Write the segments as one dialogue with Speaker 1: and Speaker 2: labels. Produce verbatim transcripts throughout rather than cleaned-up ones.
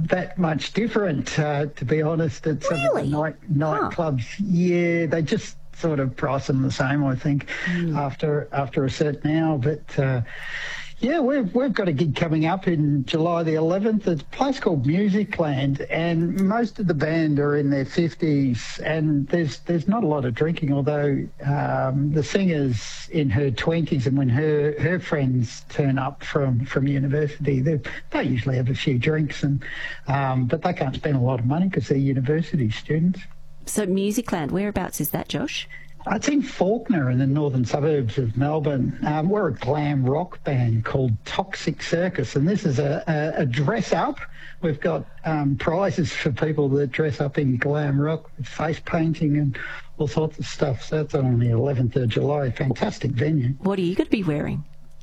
Speaker 1: that much different, uh, to be honest. At some
Speaker 2: Really?
Speaker 1: of the night nightclubs, yeah, they just sort of price them the same, I think,
Speaker 2: Mm.
Speaker 1: after after a certain hour. But uh, yeah, we've we've got a gig coming up in July the eleventh. It's a place called Musicland, and most of the band are in their fifties, and there's there's not a lot of drinking, although um, the singer's in her twenties, and when her, her friends turn up from, from university, they they usually have a few drinks, and um, but they can't spend a lot of money because they're university students.
Speaker 2: So Musicland, whereabouts is that, Josh?
Speaker 1: It's in Fawkner in the northern suburbs of Melbourne. Um, we're a glam rock band called Toxic Circus, and this is a, a, a dress-up. We've got um, prizes for people that dress up in glam rock with face painting and all sorts of stuff. So that's on the eleventh of July. Fantastic venue.
Speaker 2: What are you going to be wearing?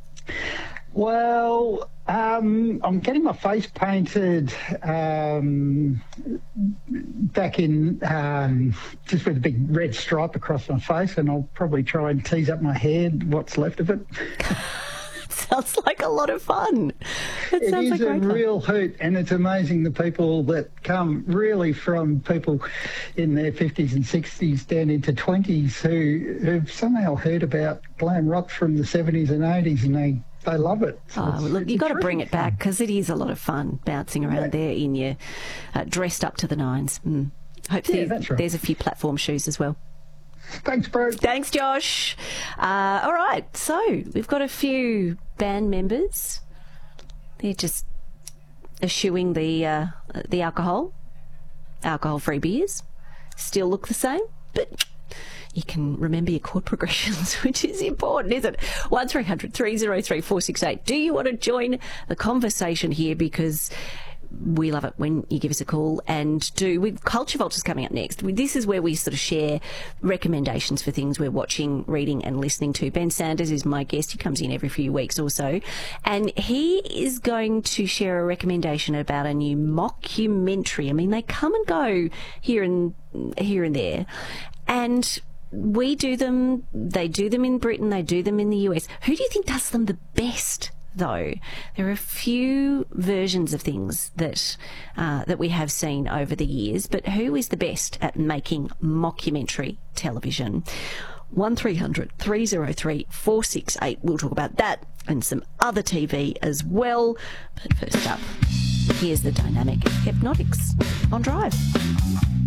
Speaker 1: Well, um, I'm getting my face painted um, back in um, just with a big red stripe across my face, and I'll probably try and tease up my hair, what's left of it.
Speaker 2: Sounds like a lot of fun. It,
Speaker 1: it
Speaker 2: sounds
Speaker 1: is
Speaker 2: like
Speaker 1: a
Speaker 2: great fun.
Speaker 1: real hoot, and it's amazing the people that come really from people in their fifties and sixties down into twenties who, who've somehow heard about glam rock from the seventies and eighties, and they They love it. So
Speaker 2: Oh,
Speaker 1: it's-
Speaker 2: look,
Speaker 1: it's
Speaker 2: you've got to bring
Speaker 1: terrific
Speaker 2: it back
Speaker 1: fun.
Speaker 2: because it is a lot of fun bouncing around
Speaker 1: Yeah.
Speaker 2: there in your uh, dressed up to the nines. Mm. Hope
Speaker 1: Yeah,
Speaker 2: there's,
Speaker 1: that's right.
Speaker 2: there's a few platform shoes as well.
Speaker 1: Thanks, bro.
Speaker 2: Thanks, Josh. Uh, all right, so we've got a few band members. They're just eschewing the uh, the alcohol, alcohol-free beers. Still look the same, but you can remember your chord progressions, which is important, isn't it? one three hundred three oh three four six eight. Do you want to join the conversation here? Because we love it when you give us a call. And do with Culture Vultures coming up next. This is where we sort of share recommendations for things we're watching, reading and listening to. Ben Sanders is my guest. He comes in every few weeks or so. And he is going to share a recommendation about a new mockumentary. I mean, they come and go here and here and there. And we do them, they do them in Britain, they do them in the U S. Who do you think does them the best, though? There are a few versions of things that uh, that we have seen over the years, but who is the best at making mockumentary television? one three hundred three oh three four six eight. We'll talk about that and some other T V as well. But first up, here's the Dynamic Hypnotics on Drive.